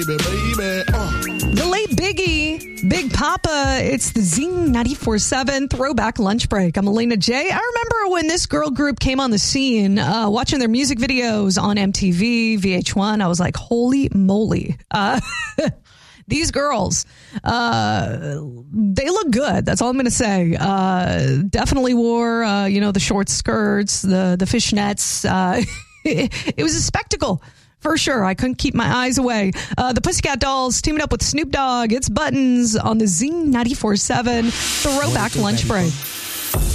The late Biggie, Big Papa, it's the Zing 94.7 Throwback Lunch Break. I'm Elena J. I remember when this girl group came on the scene, watching their music videos on MTV, VH1. I was like, holy moly. These girls, they look good. That's all I'm going to say. Definitely wore, the short skirts, the fishnets. It was a spectacle. For sure. I couldn't keep my eyes away. The Pussycat Dolls teaming up with Snoop Dogg. It's Buttons on the Zing 94.7 Throwback Lunch Break.